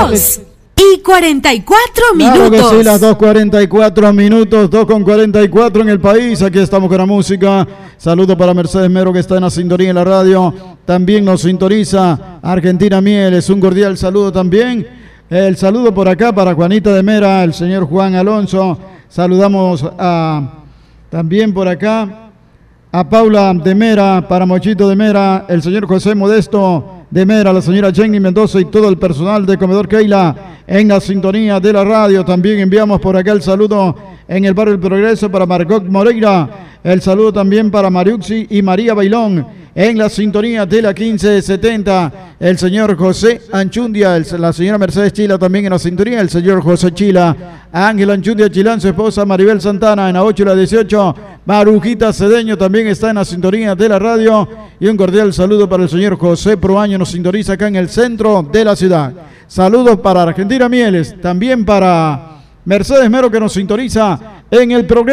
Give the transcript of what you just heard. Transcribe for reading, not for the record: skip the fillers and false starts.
Claro que sí, las 2:44 minutos, 2:44 en el país. Aquí estamos con la música. Saludo para Mercedes Mero, que está en la sintonía en la radio. También nos sintoniza Argentina Mieles. Un cordial saludo también. El saludo por acá para Juanita de Mera, el señor Juan Alonso. Saludamos también por acá a Paula de Mera, para Mochito de Mera, el señor José Modesto de Mera, la señora Jenny Mendoza y todo el personal de Comedor Keila en la sintonía de la radio. También enviamos por acá el saludo en el barrio El Progreso para Margot Moreira, el saludo también para Mariuxi y María Bailón en la sintonía de la 1570, el señor José Anchundia, la señora Mercedes Chila también en la sintonía, el señor José Chila, Ángel Anchundia Chilán, su esposa Maribel Santana en la 8 y la 18, Marujita Cedeño también está en la sintonía de la radio, y un cordial saludo para el señor José Proaño, nos sintoniza acá en el centro de la ciudad. Saludos para Argentina Mieles, también para Mercedes Mero, que nos sintoniza en el programa.